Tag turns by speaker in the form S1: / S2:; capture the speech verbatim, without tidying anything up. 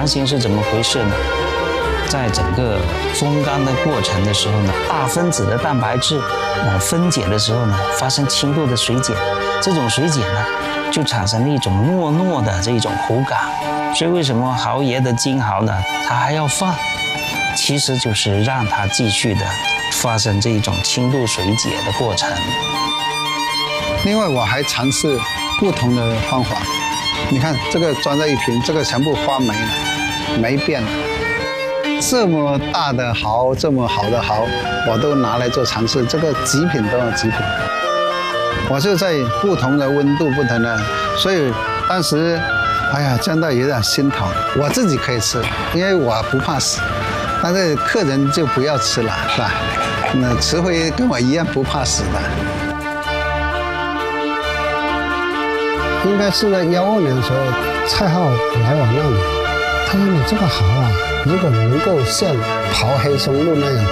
S1: 强行是怎么回事呢？在整个风干的过程的时候呢，大分子的蛋白质呃分解的时候呢，发生轻度的水解，这种水解呢，就产生了一种糯糯的这种口感。所以为什么豪爷的金蚝呢，它还要放？其实就是让它继续的发生这种轻度水解的过程。
S2: 另外，我还尝试不同的方法。你看，这个装在一瓶，这个全部发霉了，霉变了。这么大的蚝，这么好的蚝，我都拿来做尝试。这个极品都有极品。我就在不同的温度、不同的，所以当时，哎呀，真的有点心疼。我自己可以吃，因为我不怕死。但是客人就不要吃了，是吧？那慈辉跟我一样不怕死的。
S3: 应该是在幺二年的时候，蔡浩来我那里，他说你这个蚝啊，如果能够像刨黑松露那样